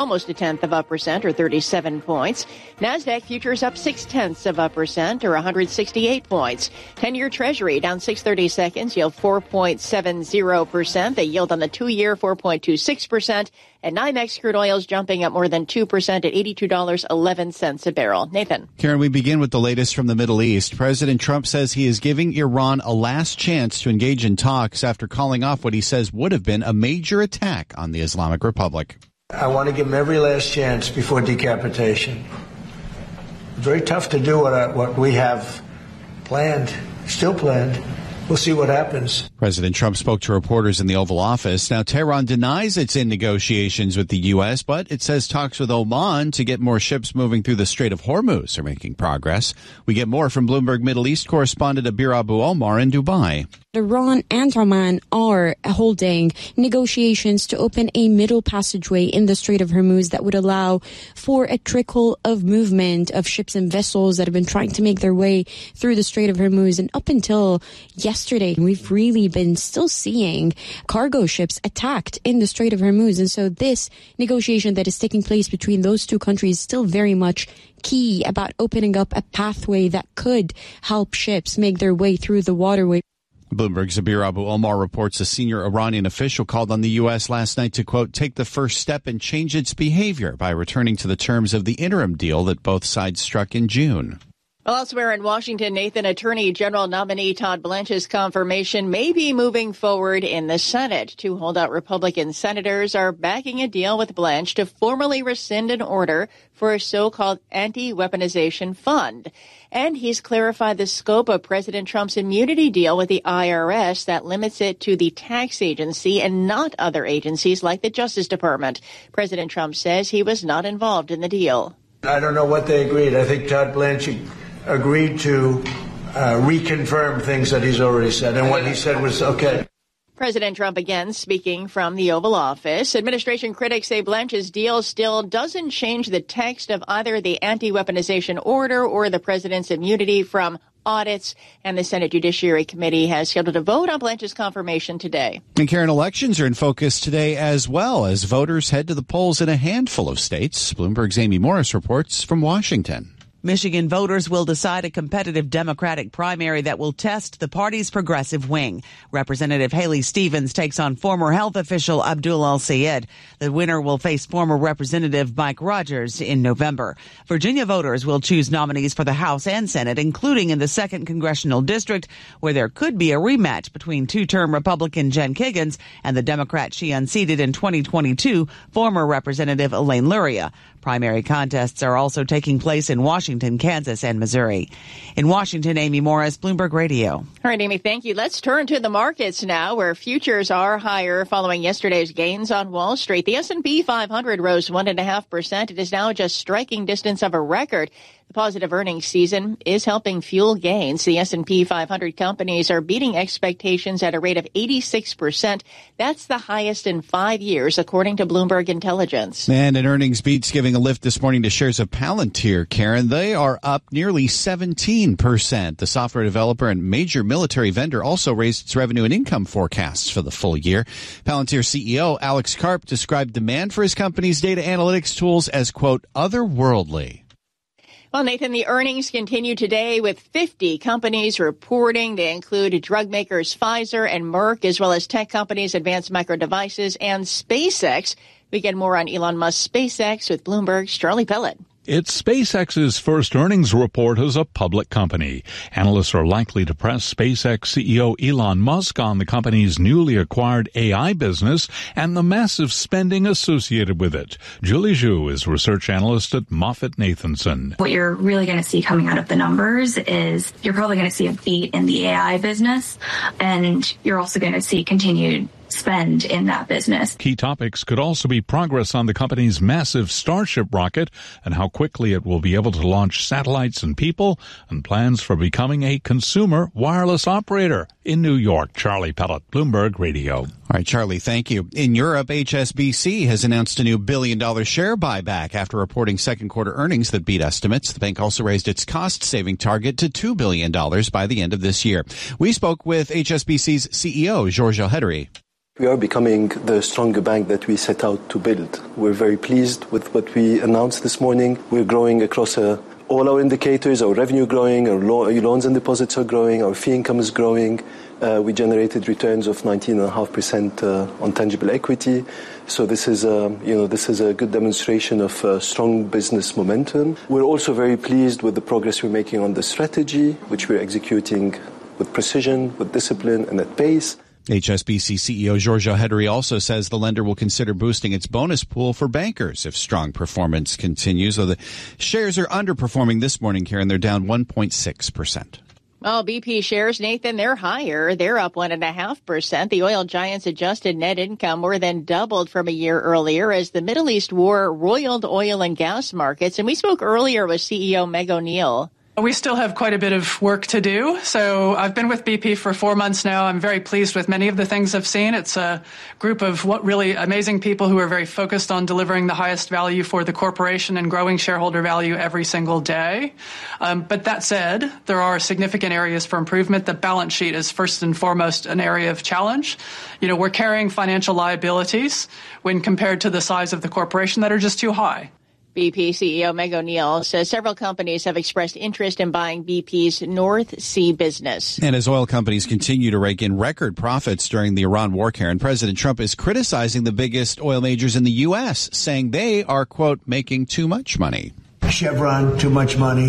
almost 0.1% or 37 points. NASDAQ futures up 0.6% or 168 points. 10-year Treasury down 6/32, yield 4.70%. The yield on the 2-year 4.26%. And NYMEX crude oil's jumping up more than 2% at $82.11 a barrel. Nathan. Karen, we begin with the latest from the Middle East. President Trump says he is giving Iran a last chance to engage in talks after calling off what he says would have been a major attack on the Islamic Republic. I want to give him every last chance before decapitation. It's very tough to do what we have planned, still planned. We'll see what happens. President Trump spoke to reporters in the Oval Office. Now, Tehran denies it's in negotiations with the U.S., but it says talks with Oman to get more ships moving through the Strait of Hormuz are making progress. We get more from Bloomberg Middle East correspondent Abir Abu Omar in Dubai. Iran and Oman are holding negotiations to open a middle passageway in the Strait of Hormuz that would allow for a trickle of movement of ships and vessels that have been trying to make their way through the Strait of Hormuz. And up until yesterday, we've really been still seeing cargo ships attacked in the Strait of Hormuz. And so this negotiation that is taking place between those two countries is still very much key about opening up a pathway that could help ships make their way through the waterway. Bloomberg's Abir Abu Omar reports a senior Iranian official called on the U.S. last night to, quote, take the first step and change its behavior by returning to the terms of the interim deal that both sides struck in June. Well, elsewhere in Washington, Nathan, Attorney General nominee Todd Blanche's confirmation may be moving forward in the Senate. Two holdout Republican senators are backing a deal with Blanche to formally rescind an order for a so-called anti-weaponization fund. And he's clarified the scope of President Trump's immunity deal with the IRS that limits it to the tax agency and not other agencies like the Justice Department. President Trump says he was not involved in the deal. I don't know what they agreed. I think Todd Blanche agreed to reconfirm things that he's already said, and what he said was okay. President Trump again speaking from the Oval Office. Administration critics say Blanche's deal still doesn't change the text of either the anti-weaponization order or the president's immunity from audits, and the Senate Judiciary Committee has scheduled a vote on Blanche's confirmation today. And Karen, elections are in focus today as well as voters head to the polls in a handful of states. Bloomberg's Amy Morris reports from Washington. Michigan voters will decide a competitive Democratic primary that will test the party's progressive wing. Representative Haley Stevens takes on former health official Abdul El-Sayed. The winner will face former Representative Mike Rogers in November. Virginia voters will choose nominees for the House and Senate, including in the 2nd Congressional District, where there could be a rematch between two-term Republican Jen Kiggans and the Democrat she unseated in 2022, former Representative Elaine Luria. Primary contests are also taking place in Washington, Kansas, and Missouri. In Washington, Amy Morris, Bloomberg Radio. All right, Amy, thank you. Let's turn to the markets now, where futures are higher following yesterday's gains on Wall Street. The S&P 500 rose 1.5%. It is now just striking distance of a record. The positive earnings season is helping fuel gains. The S&P 500 companies are beating expectations at a rate of 86%. That's the highest in 5 years, according to Bloomberg Intelligence. And an earnings beat's giving a lift this morning to shares of Palantir, Karen. They are up nearly 17%. The software developer and major military vendor also raised its revenue and income forecasts for the full year. Palantir CEO Alex Karp described demand for his company's data analytics tools as, quote, otherworldly. Well, Nathan, the earnings continue today with 50 companies reporting. They include drug makers Pfizer and Merck, as well as tech companies Advanced Micro Devices and SpaceX. We get more on Elon Musk's SpaceX with Bloomberg's Charlie Pellet. It's SpaceX's first earnings report as a public company. Analysts are likely to press SpaceX CEO Elon Musk on the company's newly acquired AI business and the massive spending associated with it. Julie Zhu is research analyst at MoffettNathanson. What you're really going to see coming out of the numbers is you're probably going to see a beat in the AI business, and you're also going to see continued spend in that business. Key topics could also be progress on the company's massive Starship rocket and how quickly it will be able to launch satellites and people, and plans for becoming a consumer wireless operator. In New York, Charlie Pellet, Bloomberg Radio. All right, Charlie, thank you. In Europe, HSBC has announced a new $1 billion share buyback after reporting second quarter earnings that beat estimates. The bank also raised its cost-saving target to $2 billion by the end of this year. We spoke with HSBC's CEO, Georges Elhedery. We are becoming the stronger bank that we set out to build. We're very pleased with what we announced this morning. We're growing across all our indicators, our revenue growing, our loans and deposits are growing, our fee income is growing. We generated returns of 19.5% on tangible equity. So this is a good demonstration of strong business momentum. We're also very pleased with the progress we're making on the strategy, which we're executing with precision, with discipline, and at pace. HSBC CEO Giorgio Hederi also says the lender will consider boosting its bonus pool for bankers if strong performance continues. So the shares are underperforming this morning, Karen. They're down 1.6%. Well, BP shares, Nathan, they're higher. They're up 1.5%. The oil giant's adjusted net income more than doubled from a year earlier as the Middle East war roiled oil and gas markets. And we spoke earlier with CEO Meg O'Neill. We still have quite a bit of work to do. So I've been with BP for 4 months now. I'm very pleased with many of the things I've seen. It's a group of really amazing people who are very focused on delivering the highest value for the corporation and growing shareholder value every single day. But that said, there are significant areas for improvement. The balance sheet is first and foremost an area of challenge. We're carrying financial liabilities when compared to the size of the corporation that are just too high. BP CEO Meg O'Neill says several companies have expressed interest in buying BP's North Sea business. And as oil companies continue to rake in record profits during the Iran war, Karen, President Trump is criticizing the biggest oil majors in the U.S., saying they are, quote, making too much money. Chevron, too much money.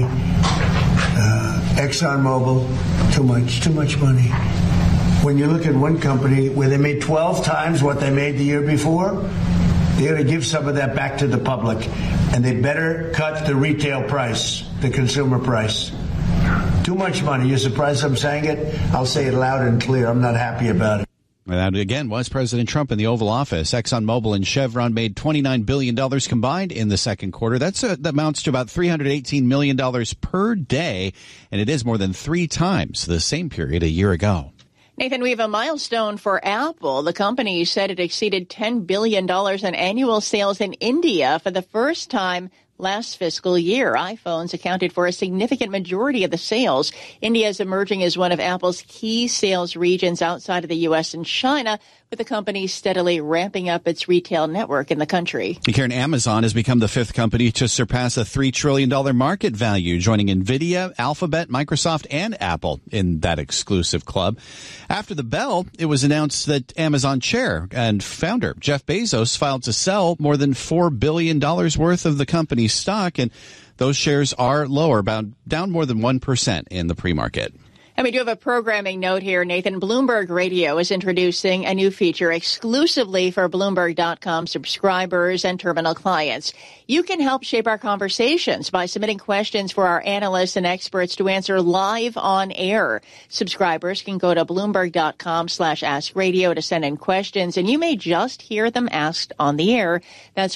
ExxonMobil, too much money. When you look at one company where they made 12 times what they made the year before, they got to give some of that back to the public, and they better cut the retail price, the consumer price. Too much money. You're surprised I'm saying it? I'll say it loud and clear. I'm not happy about it. That, again, was President Trump in the Oval Office. ExxonMobil and Chevron made $29 billion combined in the second quarter. That amounts to about $318 million per day, and it is more than 3 times the same period a year ago. Nathan, we have a milestone for Apple. The company said it exceeded $10 billion in annual sales in India for the first time last fiscal year. iPhones accounted for a significant majority of the sales. India is emerging as one of Apple's key sales regions outside of the U.S. and China, with the company steadily ramping up its retail network in the country. Karen, Amazon has become the 5th company to surpass a $3 trillion market value, joining NVIDIA, Alphabet, Microsoft, and Apple in that exclusive club. After the bell, it was announced that Amazon chair and founder Jeff Bezos filed to sell more than $4 billion worth of the company's stock, and those shares are lower, down more than 1% in the pre-market. And we do have a programming note here, Nathan. Bloomberg Radio is introducing a new feature exclusively for Bloomberg.com subscribers and terminal clients. You can help shape our conversations by submitting questions for our analysts and experts to answer live on air. Subscribers can go to Bloomberg.com/AskRadio to send in questions, and you may just hear them asked on the air. That's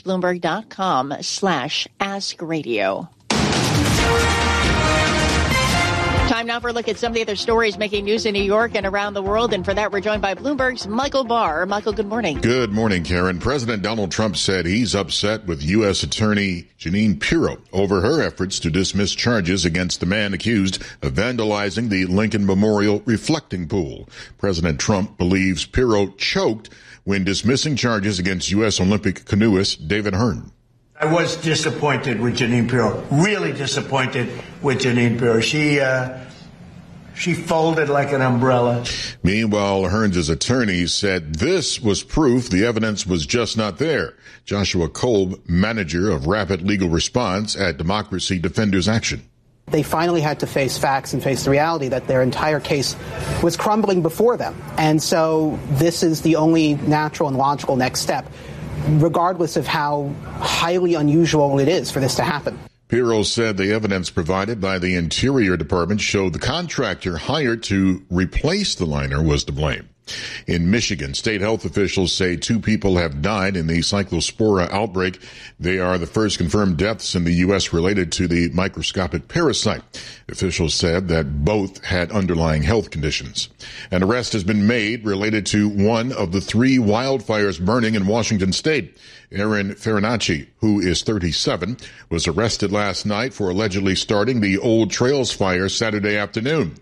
Bloomberg.com/AskRadio. Time now for a look at some of the other stories making news in New York and around the world. And for that, we're joined by Bloomberg's Michael Barr. Michael, good morning. Good morning, Karen. President Donald Trump said he's upset with U.S. Attorney Jeanine Pirro over her efforts to dismiss charges against the man accused of vandalizing the Lincoln Memorial reflecting pool. President Trump believes Pirro choked when dismissing charges against U.S. Olympic canoeist David Hearn. I was disappointed with Jeanine Pirro, really disappointed with Jeanine Pirro. She folded like an umbrella. Meanwhile, Hearns' attorney said this was proof the evidence was just not there. Joshua Kolb, manager of Rapid Legal Response at Democracy Defenders Action. They finally had to face facts and face the reality that their entire case was crumbling before them. And so this is the only natural and logical next step, regardless of how highly unusual it is for this to happen. Pirro said the evidence provided by the Interior Department showed the contractor hired to replace the liner was to blame. In Michigan, state health officials say 2 people have died in the Cyclospora outbreak. They are the first confirmed deaths in the U.S. related to the microscopic parasite. Officials said that both had underlying health conditions. An arrest has been made related to one of the 3 wildfires burning in Washington state. Aaron Farinacci, who is 37, was arrested last night for allegedly starting the Old Trails fire Saturday afternoon.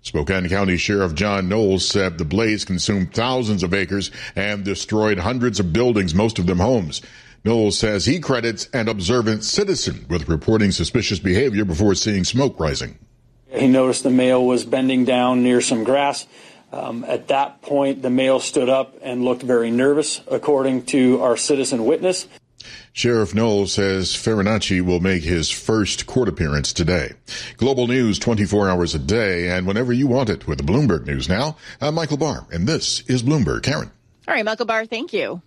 Spokane County Sheriff John Knowles said the blaze consumed thousands of acres and destroyed hundreds of buildings, most of them homes. Knowles says he credits an observant citizen with reporting suspicious behavior before seeing smoke rising. He noticed the male was bending down near some grass. At that point, the male stood up and looked very nervous, according to our citizen witness. Sheriff Knowles says Farinacci will make his first court appearance today. Global news 24 hours a day and whenever you want it with the Bloomberg News Now. I'm Michael Barr, and this is Bloomberg. Karen. All right, Michael Barr, thank you.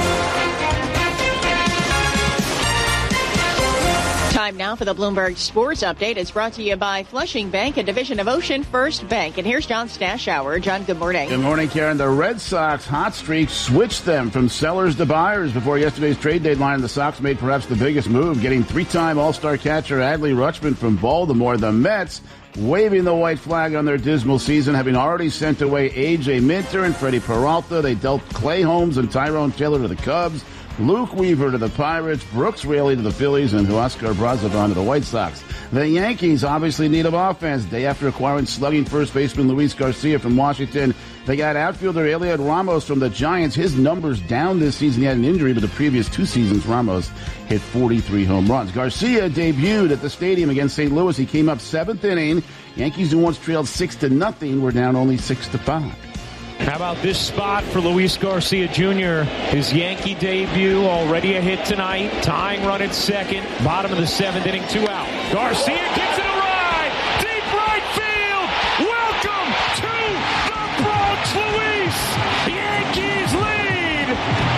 Time now for the Bloomberg Sports Update. It's brought to you by Flushing Bank, a division of Ocean First Bank. And here's John Stashower. John, good morning. Good morning, Karen. The Red Sox hot streak switched them from sellers to buyers before yesterday's trade deadline. The Sox made perhaps the biggest move, getting three-time All-Star catcher Adley Rutschman from Baltimore. The Mets waving the white flag on their dismal season, having already sent away A.J. Minter and Freddie Peralta. They dealt Clay Holmes and Tyrone Taylor to the Cubs, Luke Weaver to the Pirates, Brooks Raley to the Phillies, and Huascar Brazovan to the White Sox. The Yankees obviously need of offense. Day after acquiring slugging first baseman Luis Garcia from Washington, they got outfielder Eliot Ramos from the Giants. His numbers down this season. He had an injury, but the previous two seasons, Ramos hit 43 home runs. Garcia debuted at the stadium against St. Louis. He came up seventh inning. Yankees, who once trailed 6-0, were down only 6-5. How about this spot for Luis Garcia Jr.? His Yankee debut, already a hit tonight. Tying run at second. Bottom of the seventh inning, 2 out. Garcia gets it a ride. Deep right field. Welcome to the Bronx, Luis. Yankees lead.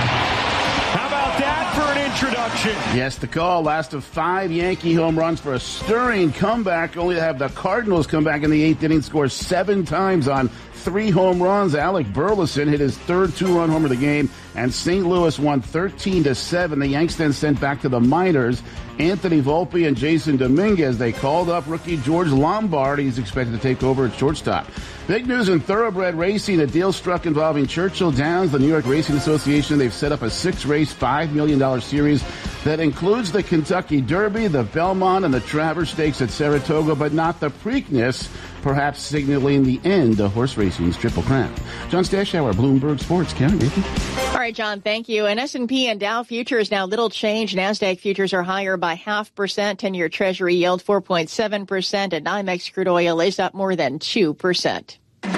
How about that for an introduction? Yes, the call. Last of 5 Yankee home runs for a stirring comeback, only to have the Cardinals come back in the 8th inning, score 7 times on 3 home runs. Alec Burleson hit his third 2-run homer of the game, and St. Louis won 13-7. The Yanks then sent back to the minors Anthony Volpe and Jason Dominguez. They called up rookie George Lombard. He's expected to take over at shortstop. Big news in thoroughbred racing. A deal struck involving Churchill Downs, the New York Racing Association. They've set up a 6-race, $5 million series that includes the Kentucky Derby, the Belmont, and the Travers Stakes at Saratoga, but not the Preakness, perhaps signaling the end of horse racing's Triple Crown. John Stashower, Bloomberg Sports. Karen, all right, John, thank you. And S&P and Dow futures now little change. NASDAQ futures are higher by 0.5%. 10-year Treasury yield 4.7%. And NYMEX crude oil is up more than 2%.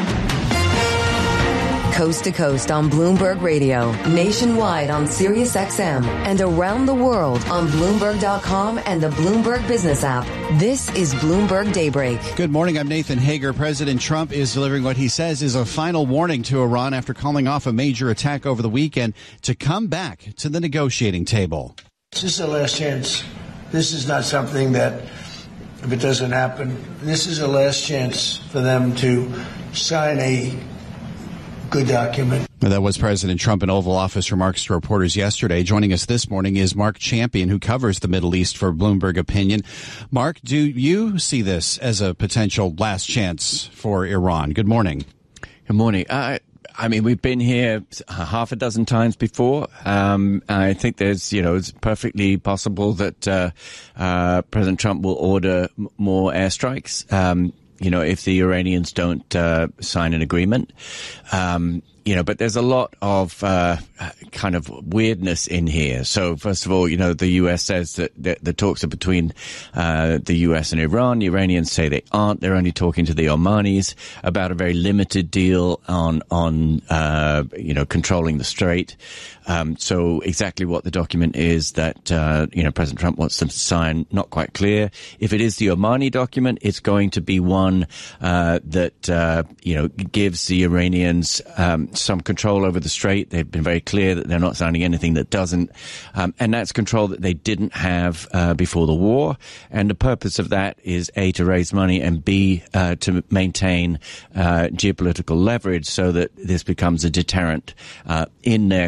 Coast to coast on Bloomberg Radio, nationwide on Sirius XM, and around the world on Bloomberg.com and the Bloomberg Business app. This is Bloomberg Daybreak. Good morning. I'm Nathan Hager. President Trump is delivering what he says is a final warning to Iran after calling off a major attack over the weekend to come back to the negotiating table. This is the last chance. This is not something that, if it doesn't happen, this is the last chance for them to sign a good document. That was President Trump in Oval Office remarks to reporters yesterday. Joining us this morning is Mark Champion, who covers the Middle East for Bloomberg Opinion. Mark, do you see this as a potential last chance for Iran? Good morning. Good morning. I mean, we've been here half a dozen times before. I think it's perfectly possible that President Trump will order more airstrikes. If the Iranians don't sign an agreement. But there's a lot of kind of weirdness in here. So first of all, the U.S. says that the talks are between the U.S. and Iran. The Iranians say they aren't. They're only talking to the Omanis about a very limited deal on controlling the strait. So exactly what the document is that, President Trump wants them to sign, not quite clear. If it is the Omani document, it's going to be one that gives the Iranians some control over the strait. They've been very clear that they're not signing anything that doesn't. And that's control that they didn't have before the war. And the purpose of that is, A, to raise money, and B, to maintain geopolitical leverage so that this becomes a deterrent in their kind of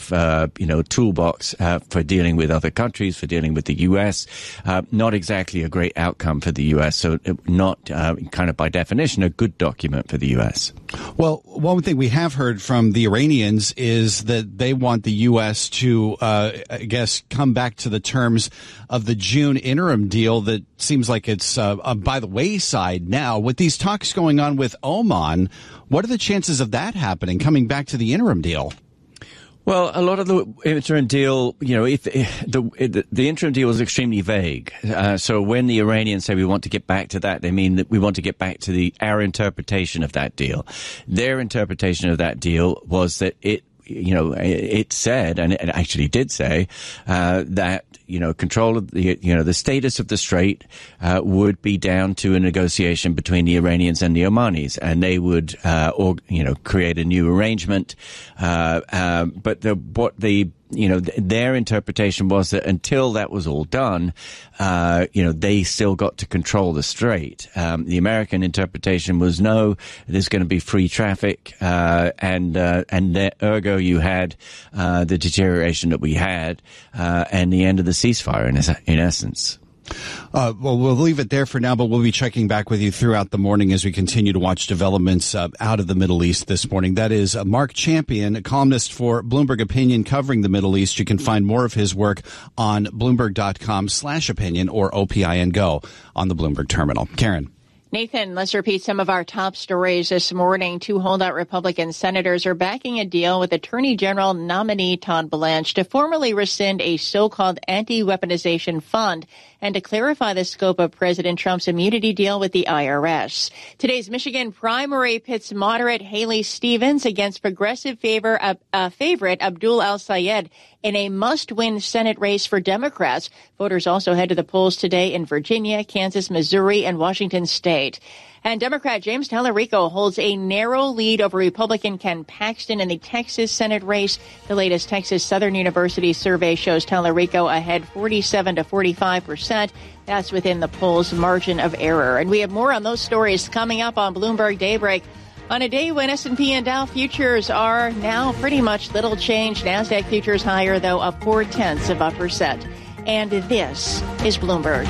of, toolbox for dealing with other countries, for dealing with the U.S. Not exactly a great outcome for the U.S., so not kind of by definition a good document for the U.S. Well, one thing we have heard from the Iranians is that they want the U.S. to, come back to the terms of the June interim deal that seems like it's by the wayside now. With these talks going on with Oman, what are the chances of that happening, coming back to the interim deal? Well, a lot of the interim deal, if the interim deal was extremely vague. So when the Iranians say we want to get back to that, they mean that we want to get back to our interpretation of that deal. Their interpretation of that deal was that it said, and it actually did say, that, control of the status of the strait, would be down to a negotiation between the Iranians and the Omanis, and they would, create a new arrangement. But their interpretation was that until that was all done, they still got to control the strait. The American interpretation was no, there's going to be free traffic, and ergo you had the deterioration that we had, and the end of the ceasefire in essence. Well, we'll leave it there for now, but we'll be checking back with you throughout the morning as we continue to watch developments out of the Middle East this morning. That is Mark Champion, a columnist for Bloomberg Opinion covering the Middle East. You can find more of his work on Bloomberg.com/opinion or OPIN Go on the Bloomberg terminal. Karen. Nathan, let's repeat some of our top stories this morning. 2 holdout Republican senators are backing a deal with Attorney General nominee Todd Blanche to formally rescind a so-called anti-weaponization fund and to clarify the scope of President Trump's immunity deal with the IRS. Today's Michigan primary pits moderate Haley Stevens against progressive favorite Abdul El-Sayed in a must-win Senate race for Democrats. Voters also head to the polls today in Virginia, Kansas, Missouri, and Washington State. And Democrat James Tallarico holds a narrow lead over Republican Ken Paxton in the Texas Senate race. The latest Texas Southern University survey shows Tallarico ahead 47 to 45%. That's within the poll's margin of error. And we have more on those stories coming up on Bloomberg Daybreak. On a day when S&P and Dow futures are now pretty much little change. NASDAQ futures higher, though, up 0.4%. And this is Bloomberg.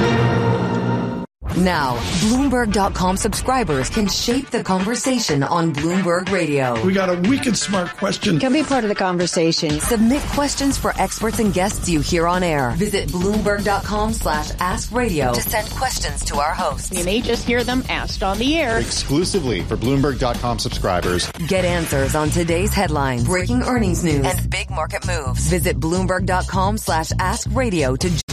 Now, Bloomberg.com subscribers can shape the conversation on Bloomberg Radio. We got a wicked smart question. Can be part of the conversation. Submit questions for experts and guests you hear on air. Visit Bloomberg.com/askradio to send questions to our hosts. You may just hear them asked on the air. Exclusively for Bloomberg.com subscribers. Get answers on today's headlines, breaking earnings news, and big market moves. Visit Bloomberg.com/askradio to